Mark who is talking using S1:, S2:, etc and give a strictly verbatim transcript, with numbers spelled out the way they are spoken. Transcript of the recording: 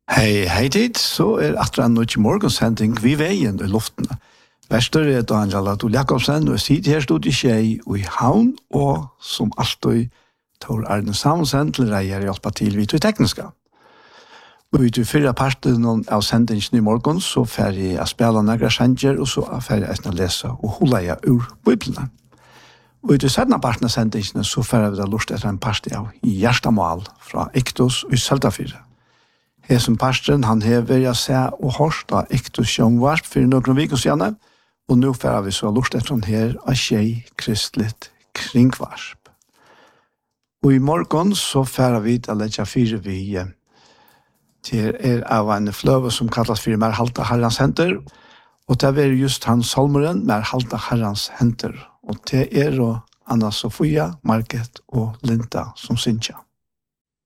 S1: Hei, hei tid, så er atra en noe morgensending vi veien i luften. Vester er det Angela Dole Jakobsen, og jeg sitter her stod i Kjei og i Havn, og som alltid tar Arne Samuelsen til reier hjelpa til vidt og tekniska. Og i fyrre parten av sendingen i morgen, så fer jeg å spille nægra sender, og så fer jeg å lese og holde jeg ur Bibelen. Og i sedna parten av sendingen, så fer jeg å lust etter en part av Gjerstamal fra Iktos og Søltafire. Hesen pastoren, han hever jeg se og hørst av Iktos sjångvarp for noen vikos gjerne, og nå fer vi så lust etter han her av Kjei kristligt kringvarp. Og i morgen så fer vi å legge fire vi til er av en fløve som kallas for Mer halta herrans henter, og det er just han salmeren Mer halta herrans henter, og det er og Anna Sofia, Market og Linda som synsja.